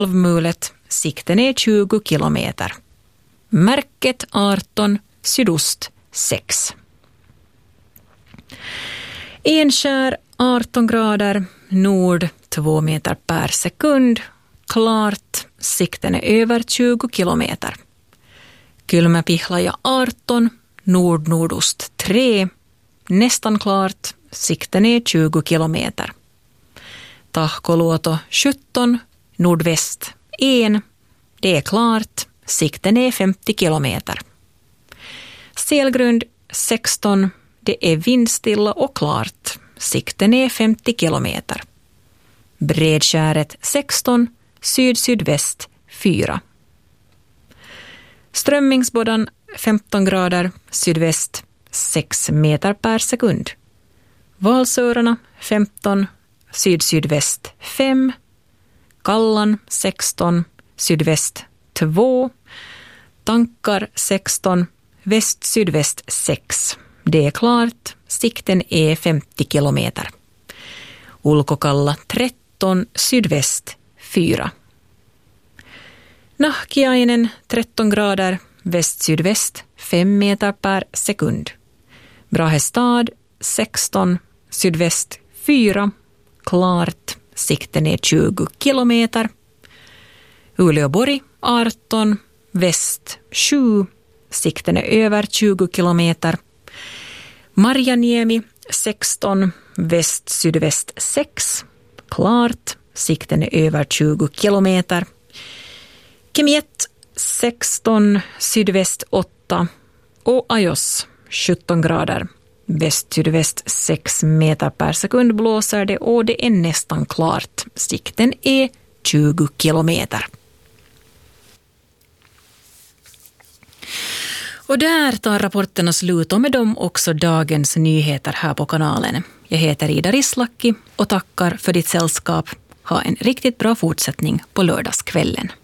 halvmulet, sikten är 20 kilometer. Märket 18, sydost 6. Enskär 18 grader, nord 2 meter per sekund. Klart, sikten är över 20 kilometer. Kylmäpihlaja 18, nord-nordost 3. Nästan klart, sikten är 20 kilometer. Tahkoluoto 17, nordväst 1. Det är klart, sikten är 50 kilometer. Selgrund 16, det är vindstilla och klart, sikten är 50 kilometer. Bredskäret 16, syd-sydväst 4. Strömmingsbådan 15 grader, sydväst 6 meter per sekund. Valsörarna 15, syd-sydväst 5. Kallan 16, sydväst 2. Tankar 16, väst-sydväst 6. Det är klart, sikten är 50 kilometer. Ulkokalla 13, sydväst 4. Nahkiainen 13 grader, väst-sydväst 5 meter per sekund. Brahestad 16, sydväst 4. Klart, sikten är 20 kilometer. Uleåborg 18, väst 7. Sikten är över 20 kilometer. Marjaniemi 16, väst-sydväst 6. Klart, sikten är över 20 kilometer. Kemiet 16, sydväst 8 och Ajos 17 grader. Väst-sydväst 6 meter per sekund blåser det och det är nästan klart. Sikten är 20 kilometer. Och där tar rapporterna slut och med dem också dagens nyheter här på kanalen. Jag heter Ida Rislaki och tackar för ditt sällskap. Ha en riktigt bra fortsättning på lördagskvällen.